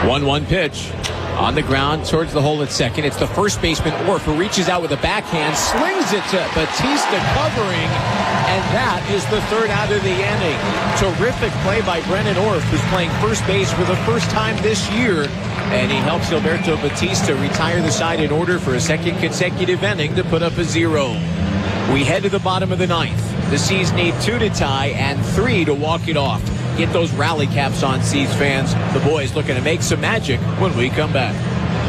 1-1 pitch. On the ground towards the hole at second. It's the first baseman, Orf, who reaches out with a backhand, slings it to Batista covering, and that is the third out of the inning. Terrific play by Brennan Orf, who's playing first base for the first time this year, and he helps Gilberto Batista retire the side in order for a second consecutive inning to put up a 0. We head to the bottom of the ninth. The Seas need 2 to tie and 3 to walk it off. Get those rally caps on, Seas fans. The boys looking to make some magic when we come back.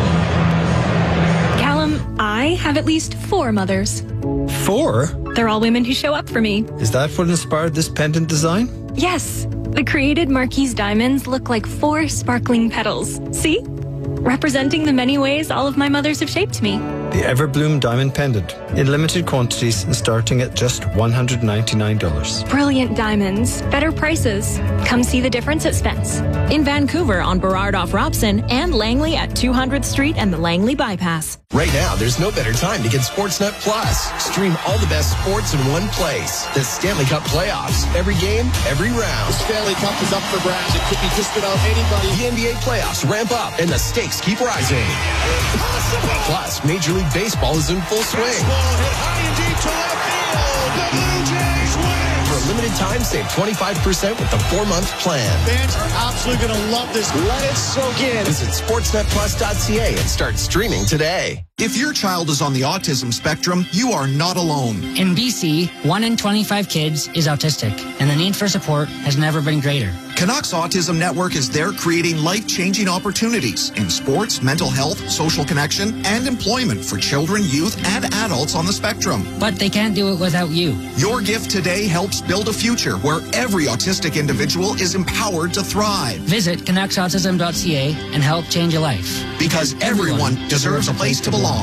Callum, I have at least 4 mothers. 4? They're all women who show up for me. Is that what inspired this pendant design? Yes. The created Marquise diamonds look like 4 sparkling petals. See? Representing the many ways all of my mothers have shaped me. The Everbloom Diamond Pendant, in limited quantities and starting at just $199. Brilliant diamonds, better prices. Come see the difference at Spence. In Vancouver on Burrard off Robson and Langley at 200th Street and the Langley Bypass. Right now, there's no better time to get Sportsnet Plus. Stream all the best sports in one place. The Stanley Cup playoffs. Every game, every round. The Stanley Cup is up for grabs. It could be just about anybody. The NBA playoffs ramp up and the stakes keep rising. Impossible. Plus, Major League Baseball is in full swing. Baseball hit high and deep to left field. The Blue Jays win. For a limited time, save 25% with the 4-month plan. Fans are absolutely going to love this. Let it soak in. Visit sportsnetplus.ca and start streaming today. If your child is on the autism spectrum, you are not alone. In BC, 1 in 25 kids is autistic, and the need for support has never been greater. Canucks Autism Network is there creating life-changing opportunities in sports, mental health, social connection, and employment for children, youth, and adults on the spectrum. But they can't do it without you. Your gift today helps build a future where every autistic individual is empowered to thrive. Visit canucksautism.ca and help change a life. Because everyone deserves a place to belong.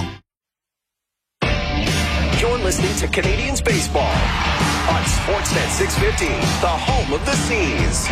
You're listening to Canadians Baseball on Sportsnet 650, the home of the Seas.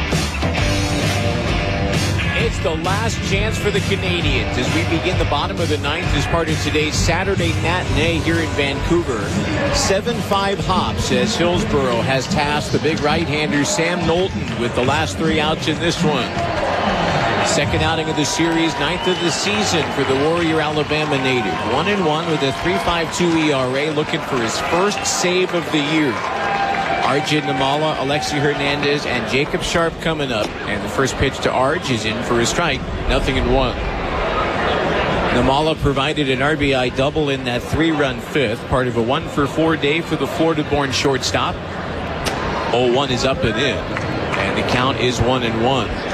It's the last chance for the Canadians as we begin the bottom of the ninth as part of today's Saturday matinee here in Vancouver. 7-5 hops as Hillsborough has tasked the big right-hander Sam Knowlton with the last 3 outs in this one. Second outing of the series, 9th of the season for the Warrior Alabama native. 1-1 with a 3.52 ERA, looking for his first save of the year. Arjun Namala, Alexi Hernandez, and Jacob Sharp coming up. And the first pitch to Arj is in for a strike, 0-1. Namala provided an RBI double in that 3-run fifth, part of a 1-for-4 day for the Florida-born shortstop. 0-1 is up and in, and the count is 1-1.